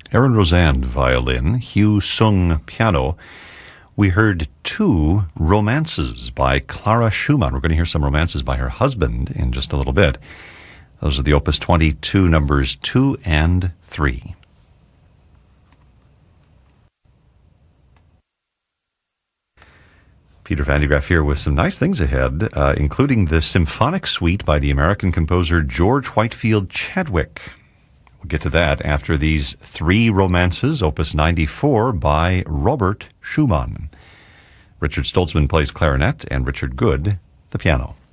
Aaron Rozand, violin. Hugh Sung, piano. We heard two romances by Clara Schumann. We're going to hear some romances by her husband in just a little bit. Those are the Opus 22 numbers 2 and 3. Peter Van de Graaff here with some nice things ahead, including the symphonic suite by the American composer George Whitefield Chadwick. We'll get to that after these three romances, Opus 94 by Robert Schumann. Richard Stoltzman plays clarinet and Richard Good the piano.